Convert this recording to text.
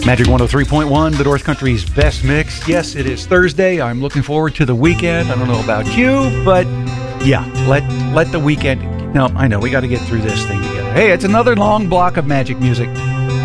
Magic 103.1, the North Country's best mix. Yes, it is Thursday. I'm looking forward to the weekend. I don't know about you, but yeah, let the weekend... No, I know, we got to get through this thing together. Hey, it's another long block of magic music.